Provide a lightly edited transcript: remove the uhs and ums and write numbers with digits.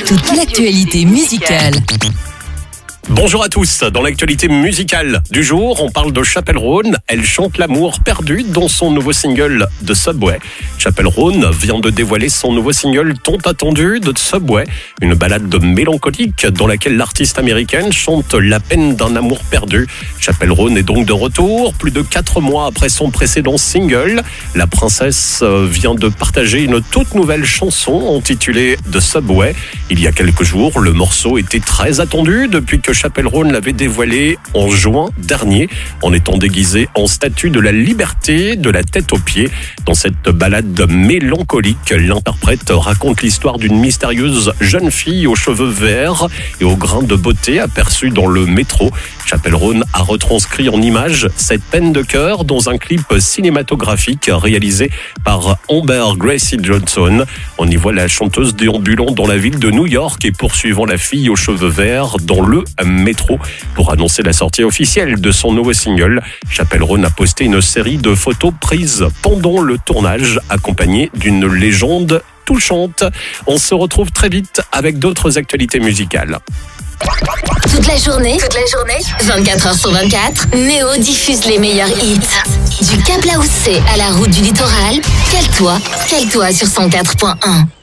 toute l'actualité musicale. Bonjour à tous, dans l'actualité musicale du jour, on parle de Chappell Roan. Elle chante l'amour perdu dans son nouveau single de Subway. Chappell Roan vient de dévoiler son nouveau single tant attendu de Subway, une ballade mélancolique dans laquelle l'artiste américaine chante la peine d'un amour perdu. Chappell Roan est donc de retour, plus de 4 mois après son précédent single. La princesse vient de partager une toute nouvelle chanson intitulée The Subway. Il y a quelques jours, le morceau était très attendu depuis que Chappell Roan l'avait dévoilé en juin dernier, en étant déguisé en statue de la liberté de la tête aux pieds. Dans cette balade mélancolique, l'interprète raconte l'histoire d'une mystérieuse jeune fille aux cheveux verts et aux grains de beauté aperçue dans le métro. Chappell Roan a retranscrit en images cette peine de cœur dans un clip cinématographique réalisé par Amber Gracie Johnson. On y voit la chanteuse déambulant dans la ville de New York et poursuivant la fille aux cheveux verts dans le métro. Pour annoncer la sortie officielle de son nouveau single, Chappell Roan a posté une série de photos prises pendant le tournage, accompagnées d'une légende touchante. On se retrouve très vite avec d'autres actualités musicales. Toute la journée, 24 heures sur 24, Néo diffuse les meilleurs hits. Du Cap Laoussé à la route du littoral, cale-toi sur 104.1.